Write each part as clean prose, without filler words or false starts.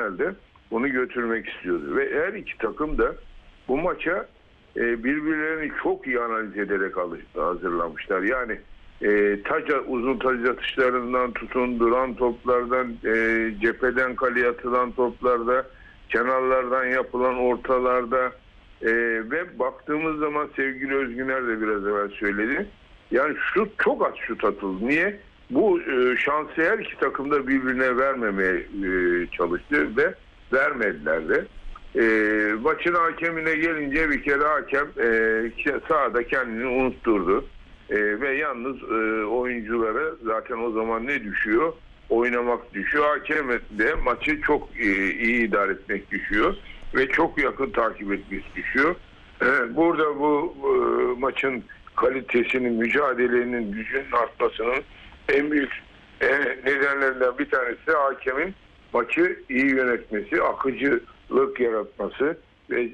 Arsenal'de bunu götürmek istiyordu. Ve her iki takım da bu maça birbirlerini çok iyi analiz ederek hazırlamışlar. Yani uzun taç atışlarından tutun, duran toplardan, cepheden kaleye atılan toplarda, kenarlardan yapılan ortalarda ve baktığımız zaman sevgili Özgüner de biraz evvel söyledi. Yani çok az şut atıldı. Niye? Bu şansı her iki takım da birbirine vermemeye çalıştı ve vermediler de. Maçın hakemine gelince bir kere hakem sahada kendini unutturdu. Ve yalnız oyunculara zaten o zaman ne düşüyor? Oynamak düşüyor. Hakem de maçı çok iyi idare etmek düşüyor. Ve çok yakın takip etmek düşüyor. Burada bu maçın kalitesinin, mücadelenin, gücünün artmasının en büyük nedenlerinden bir tanesi hakemin maçı iyi yönetmesi, akıcılık yaratması ve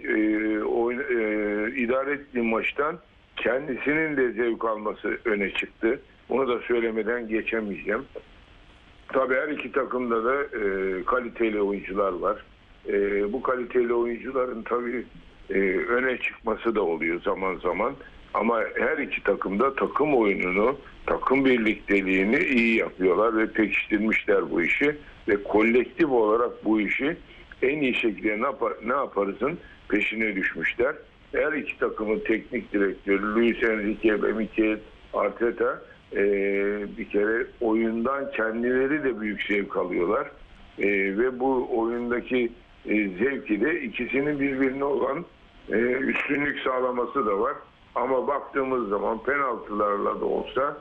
idare ettiği maçtan kendisinin de zevk alması öne çıktı. Bunu da söylemeden geçemeyeceğim. Tabii her iki takımda da kaliteli oyuncular var. Bu kaliteli oyuncuların tabii öne çıkması da oluyor zaman zaman. Ama her iki takımda takım oyununu, takım birlikteliğini iyi yapıyorlar ve pekiştirmişler bu işi. Ve kolektif olarak bu işi en iyi şekilde ne yaparızın peşine düşmüşler. Her iki takımın teknik direktörü Luis Enrique ve Mikel Arteta bir kere oyundan kendileri de büyük zevk alıyorlar. Ve bu oyundaki zevki de ikisinin birbirine olan üstünlük sağlaması da var. Ama baktığımız zaman penaltılarla da olsa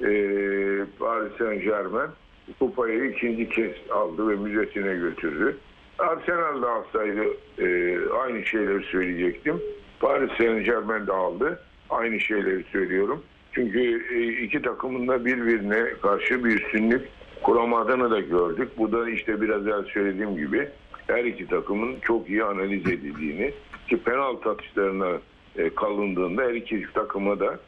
Paris Saint-Germain kupayı ikinci kez aldı ve müzesine götürdü. Arsenal da alsaydı aynı şeyleri söyleyecektim. Paris Saint-Germain de aldı. Aynı şeyleri söylüyorum. Çünkü iki takımın da birbirine karşı bir üstünlük kuramadığını da gördük. Bu da işte biraz evvel söylediğim gibi her iki takımın çok iyi analiz edildiğini, ki penaltı atışlarına kalındığında her iki takıma da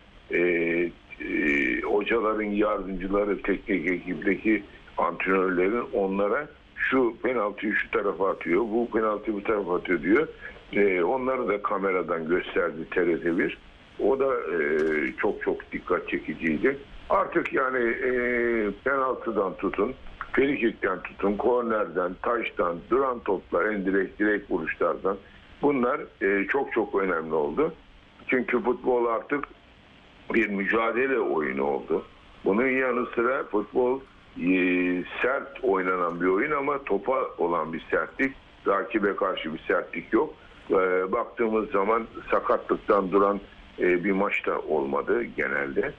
hocaların yardımcıları, teknik ekipteki antrenörlerin onlara şu penaltıyı şu tarafa atıyor, bu penaltıyı bu tarafa atıyor diyor. Onları da kameradan gösterdi TRT1. O da çok dikkat çekiciydi. Artık yani penaltıdan tutun, frikikten tutun, kornerden, taştan, duran toplar, en direkt vuruşlardan, bunlar çok önemli oldu. Çünkü futbol artık bir mücadele oyunu oldu. Bunun yanı sıra futbol sert oynanan bir oyun ama topa olan bir sertlik, rakibe karşı bir sertlik yok. Baktığımız zaman sakatlıktan duran bir maç da olmadı genelde.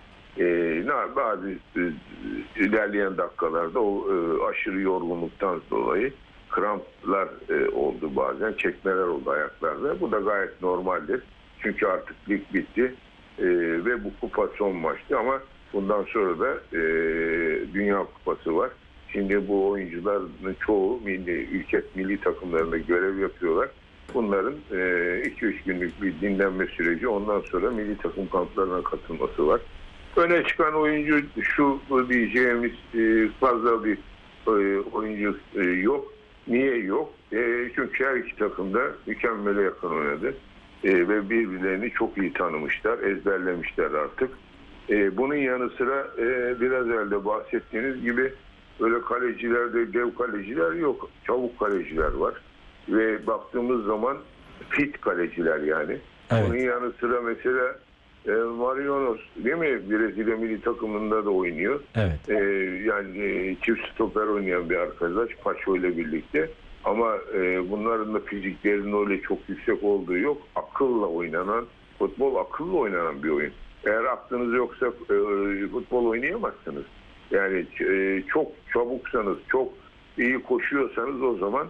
Bazı ilerleyen dakikalarda o aşırı yorgunluktan dolayı kramplar oldu bazen, çekmeler oldu ayaklarda. Bu da gayet normaldir. Çünkü artık lig bitti ve bu kupa son maçtı ama bundan sonra da Dünya Kupası var. Şimdi bu oyuncuların çoğu milli takımlarında görev yapıyorlar. Bunların 2-3 günlük bir dinlenme süreci, ondan sonra milli takım kamplarına katılması var. Öne çıkan oyuncu şu diyeceğimiz fazla bir oyuncu yok. Niye yok? Çünkü her iki takım da mükemmele yakın oynadı. Ve birbirlerini çok iyi tanımışlar, ezberlemişler artık. Bunun yanı sıra biraz evvel bahsettiğiniz gibi öyle kalecilerde dev kaleciler yok. Çabuk kaleciler var. Ve baktığımız zaman fit kaleciler yani. Evet. Bunun yanı sıra mesela Marionos değil mi? Brezilya milli takımında da oynuyor. Evet. Yani çift stoper oynayan bir arkadaş Paço ile birlikte. Ama bunların da fiziklerinin öyle çok yüksek olduğu yok. Akılla oynanan, futbol akılla oynanan bir oyun. Eğer aklınız yoksa futbol oynayamazsınız. Yani çok çabuksanız, çok iyi koşuyorsanız o zaman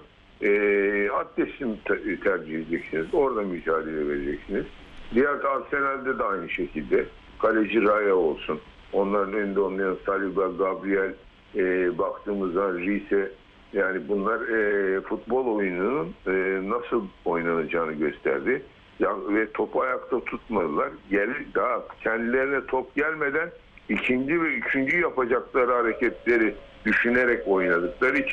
atletizm tercih edeceksiniz. Orada mücadele vereceksiniz. Diğer Arsenal'de de aynı şekilde. Kaleci Raya olsun. Onların önünde oynayan Saliba, Gabriel, baktığımızda Rize, yani bunlar futbol oyununun nasıl oynanacağını gösterdi. Ve topu ayakta tutmadılar. Daha kendilerine top gelmeden ikinci ve üçüncü yapacakları hareketleri düşünerek oynadıkları için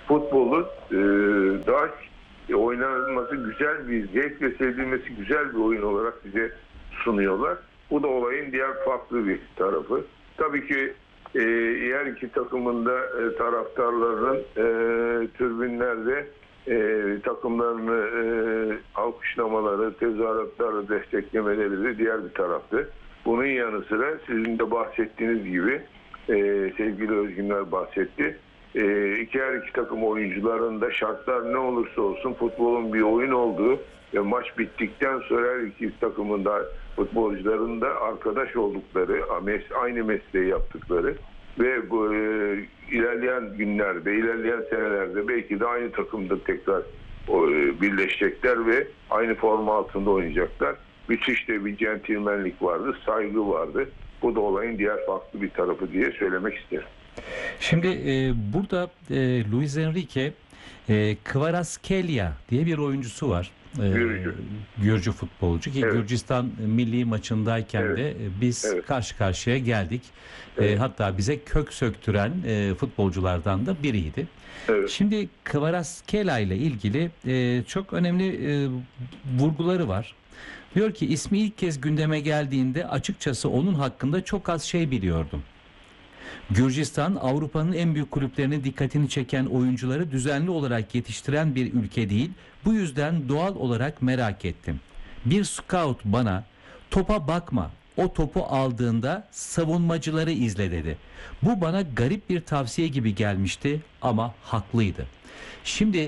futbolu daha oynanması güzel bir zevk ve sevdirilmesi güzel bir oyun olarak bize sunuyorlar. Bu da olayın diğer farklı bir tarafı. Tabii ki her iki takımın da taraftarların tribünlerde takımlarını alkışlamaları, tezahüratlarla desteklemeleri de diğer bir taraftı. Bunun yanı sıra sizin de bahsettiğiniz gibi sevgili Özgünler bahsetti. Her iki takım oyuncuların da şartlar ne olursa olsun futbolun bir oyun olduğu ve maç bittikten sonra her iki takımın da futbolcuların da arkadaş oldukları, aynı mesleği yaptıkları ve bu ilerleyen günlerde, ilerleyen senelerde belki de aynı takımda tekrar birleşecekler ve aynı forma altında oynayacaklar. Müthiş de bir centilmenlik vardı, saygı vardı. Bu da olayın diğer farklı bir tarafı diye söylemek isterim. Şimdi burada Luis Enrique Kvaratskhelia diye bir oyuncusu var. Gürcü futbolcu ki evet. Gürcistan milli maçındayken evet. de biz evet. karşı karşıya geldik. Evet. Hatta bize kök söktüren futbolculardan da biriydi. Evet. Şimdi Kvaratskhelia ile ilgili çok önemli vurguları var. Diyor ki ismi ilk kez gündeme geldiğinde açıkçası onun hakkında çok az şey biliyordum. Gürcistan Avrupa'nın en büyük kulüplerinin dikkatini çeken oyuncuları düzenli olarak yetiştiren bir ülke değil. Bu yüzden doğal olarak merak ettim. Bir scout bana topa bakma, o topu aldığında savunmacıları izle dedi. Bu bana garip bir tavsiye gibi gelmişti ama haklıydı. Şimdi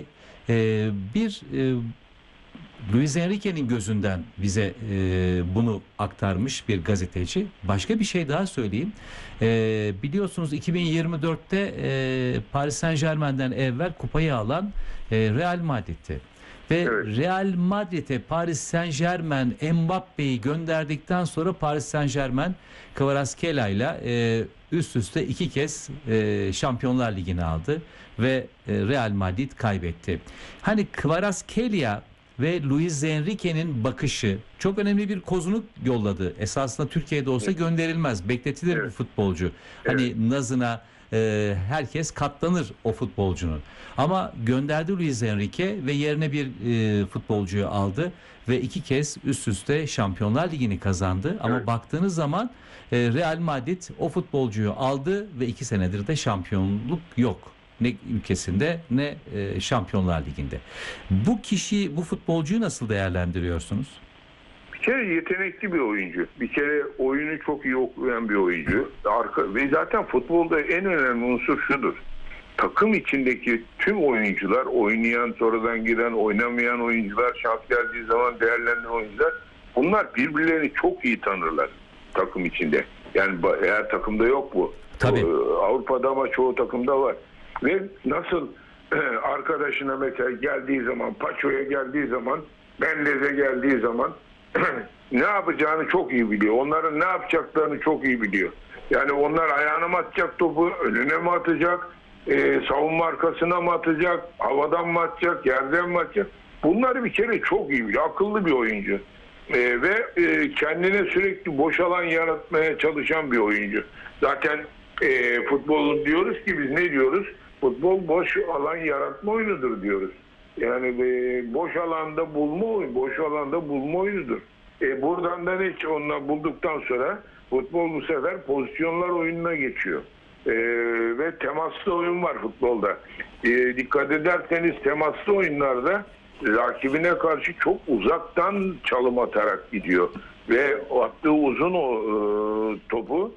Luis Enrique'nin gözünden bize bunu aktarmış bir gazeteci. Başka bir şey daha söyleyeyim. Biliyorsunuz 2024'te Paris Saint-Germain'den evvel kupayı alan Real Madrid'ti. Ve evet. Real Madrid'e Paris Saint-Germain Mbappe'yi gönderdikten sonra Paris Saint-Germain Kvaratskhelia ile üst üste 2 kez Şampiyonlar Ligi'ni aldı ve Real Madrid kaybetti. Hani Kvaratskhelia ve Luis Enrique'nin bakışı çok önemli bir kozunu yolladı. Esasında Türkiye'de olsa evet. gönderilmez. Bekletilir evet. bir futbolcu. Evet. Hani nazına herkes katlanır o futbolcunun. Ama gönderdi Luis Enrique ve yerine bir futbolcuyu aldı ve 2 kez üst üste Şampiyonlar Ligi'ni kazandı. Ama evet. baktığınız zaman Real Madrid o futbolcuyu aldı ve 2 senedir de şampiyonluk yok. Ne ülkesinde ne Şampiyonlar Ligi'nde. Bu futbolcuyu nasıl değerlendiriyorsunuz? Bir kere yetenekli bir oyuncu. Bir kere oyunu çok iyi okuyan bir oyuncu. Ve zaten futbolda en önemli unsur şudur. Takım içindeki tüm oyuncular, oynayan, sonradan giren, oynamayan oyuncular, şans geldiği zaman değerlendirilen oyuncular, bunlar birbirlerini çok iyi tanırlar takım içinde. Yani her takımda yok bu. Tabii. Avrupa'da ama çoğu takımda var. Ve nasıl arkadaşına mesela geldiği zaman, Paço'ya geldiği zaman, Mendez'e geldiği zaman ne yapacağını çok iyi biliyor. Onların ne yapacaklarını çok iyi biliyor. Yani onlar ayağına mı atacak topu, önüne mi atacak, savunma arkasına mı atacak, havadan mı atacak, yerden mi atacak? Bunları bir kere çok iyi biliyor. Akıllı bir oyuncu. Ve kendine sürekli boş alan yaratmaya çalışan bir oyuncu. Zaten futbol diyoruz ki biz ne diyoruz? Futbol boş alan yaratma oyunudur diyoruz. Yani boş alanda bulma oyunudur. Buradan da ne onunla bulduktan sonra futbol bu sefer pozisyonlar oyununa geçiyor. Ve temaslı oyun var futbolda. Dikkat ederseniz temaslı oyunlarda rakibine karşı çok uzaktan çalım atarak gidiyor. Ve attığı uzun topu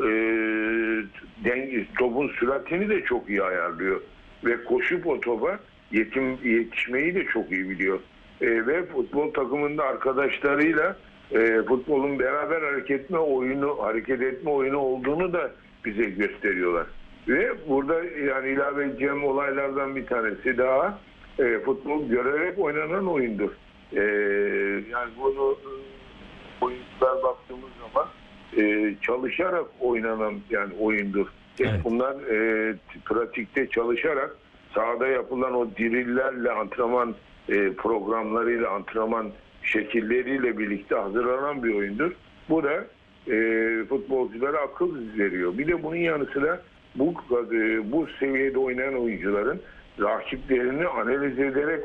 topun süratini de çok iyi ayarlıyor. Ve koşup o topa yetişmeyi de çok iyi biliyor. Ve futbol takımında arkadaşlarıyla futbolun beraber hareket etme oyunu olduğunu da bize gösteriyorlar. Ve burada yani ilave edeceğim olaylardan bir tanesi daha futbol görerek oynanan oyundur. Yani bunu oyuncular baktığımız zaman çalışarak oynanan yani oyundur. Evet. Bunlar pratikte çalışarak sahada yapılan o dirillerle, antrenman programlarıyla, antrenman şekilleriyle birlikte hazırlanan bir oyundur. Bu da futbolculara akıl veriyor. Bir de bunun yanı sıra bu seviyede oynayan oyuncuların rakiplerini analiz ederek